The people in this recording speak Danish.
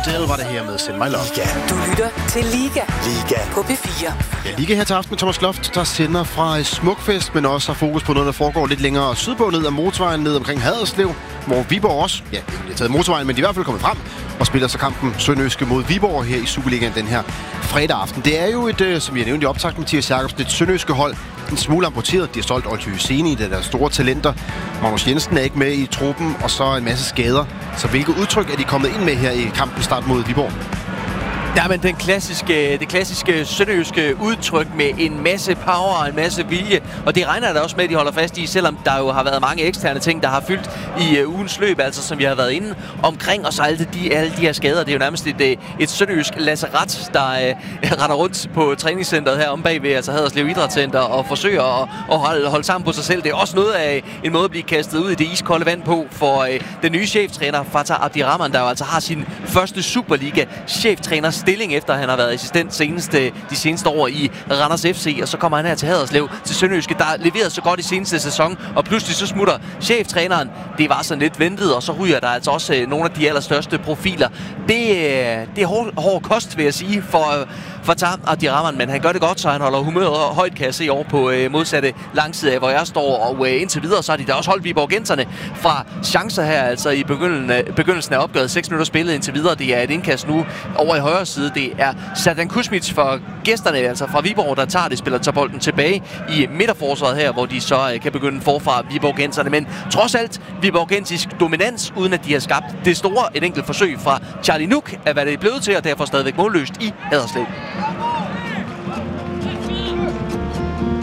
Adele var det her med Send My Love. Du lytter til Liga på P4. Ja, Liga her til aften med Thomas Kloft, der sender fra Smukfest, men også har fokus på noget, der foregår lidt længere sydpå, ned ad motorvejen, ned omkring Haderslev, hvor Viborg også, ja, det er taget motorvejen, men de er i hvert fald kommet frem og spiller så kampen Sønderjyske mod Viborg her i Superligaen den her fredag aften. Det er jo et, som jeg nævnte i optakt, Mathias Jacobsen, et Sønderjyske hold, en smule amputeret. De har solgt Olty Hyseni, det er deres store talenter. Magnus Jensen er ikke med i truppen, og så en masse skader. Så hvilke udtryk er de kommet ind med her i kampen start mod Viborg? Ja, men det klassiske sønderjyske udtryk med en masse power og en masse vilje. Og det regner der også med, at de holder fast i, selvom der jo har været mange eksterne ting, der har fyldt i ugens løb, altså som vi har været inde omkring. Og så alle de her skader. Det er jo nærmest et sønderjysk lazaret, der render rundt på træningscenteret her om bagved, altså Haderslev Idrætscenter, og forsøger at holde sammen på sig selv. Det er også noget af en måde at blive kastet ud i det iskolde vand på for den nye cheftræner, Fatah Abdirahman, der jo altså har sin første Superliga-cheftræner stilling, efter han har været assistent de seneste år i Randers FC, og så kommer han her til Haderslev, til Sønderjyske, der leverede så godt i seneste sæson, og pludselig så smutter cheftræneren. Det var sådan lidt ventet, og så ryger der altså også nogle af de allerstørste profiler. Det er hård kost, vil jeg sige, for Fatah Abdirahman, men han gør det godt, så han holder humøret højt, kan jeg se over på modsatte langside af, hvor jeg står, og indtil videre, så har de da også holdt Viborgenserne fra chancer her, altså i begyndelsen af opgøret. 6 minutter spillet indtil videre. Det er et indkast nu over i højre side. Det er Serdan Kuzmic for gæsterne, altså fra Viborg, der tager det, spiller tager bolden tilbage i midterforsvaret her, hvor de så kan begynde forfra Viborgenserne. Men trods alt viborgensisk dominans, uden at de har skabt det store. Et enkelt forsøg fra Charlie Nuk, at hvad det er blevet til, og derfor stadigvæk målløst i Haderslev.